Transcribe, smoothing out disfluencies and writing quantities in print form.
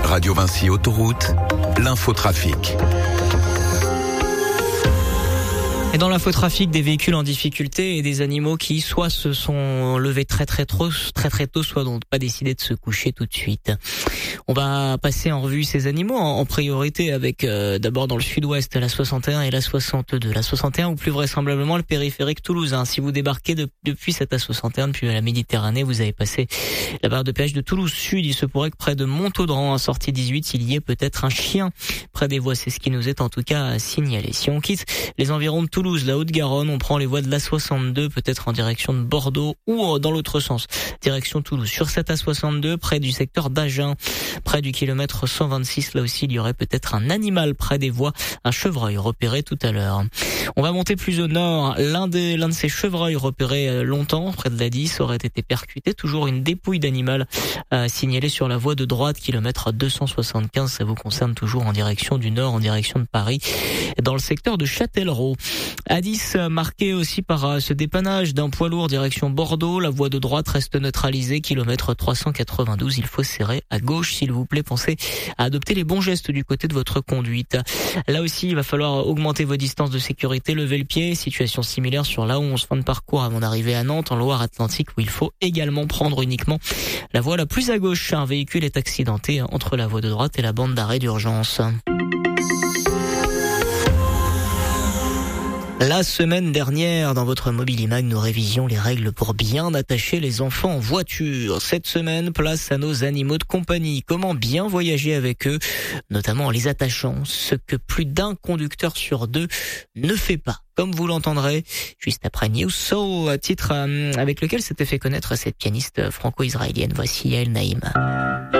Radio Vinci Autoroute, l'infotrafic. Et dans l'infotrafic, des véhicules en difficulté et des animaux qui soit se sont levés très tôt, soit n'ont pas décidé de se coucher tout de suite. On va passer en revue ces animaux en priorité avec d'abord dans le sud-ouest la 61 et la 62. La 61 ou plus vraisemblablement le périphérique toulousain. Si vous débarquez depuis cette A61 depuis la Méditerranée, vous avez passé la barre de péage de Toulouse Sud. Il se pourrait que près de Montaudran, en sortie 18, il y ait peut-être un chien près des voies. C'est ce qui nous est en tout cas signalé. Si on quitte les environs de Toulouse, la Haute-Garonne, on prend les voies de l'A62, peut-être en direction de Bordeaux ou dans l'autre sens, direction Toulouse. Sur cette A62, près du secteur d'Agen, près du kilomètre 126, là aussi il y aurait peut-être un animal près des voies, un chevreuil repéré tout à l'heure. On va monter plus au nord. L'un de ces chevreuils repérés longtemps près de la 10 aurait été percuté. Toujours une dépouille d'animal signalée sur la voie de droite, kilomètre 275. Ça vous concerne toujours en direction du nord, en direction de Paris, dans le secteur de Châtellerault. À 10, marqué aussi par ce dépannage d'un poids lourd direction Bordeaux. La voie de droite reste neutralisée, kilomètre 392. Il faut serrer à gauche, s'il vous plaît. Pensez à adopter les bons gestes du côté de votre conduite. Là aussi, il va falloir augmenter vos distances de sécurité, lever le pied. Situation similaire sur l'A11, fin de parcours avant d'arriver à Nantes, en Loire-Atlantique, où il faut également prendre uniquement la voie la plus à gauche. Un véhicule est accidenté entre la voie de droite et la bande d'arrêt d'urgence. La semaine dernière, dans votre Mobilimag, nous révisions les règles pour bien attacher les enfants en voiture. Cette semaine, place à nos animaux de compagnie. Comment bien voyager avec eux, notamment en les attachant, ce que plus d'un conducteur sur deux ne fait pas. Comme vous l'entendrez, juste après New Soul, titre avec lequel s'était fait connaître cette pianiste franco-israélienne. Voici Yael Naïm.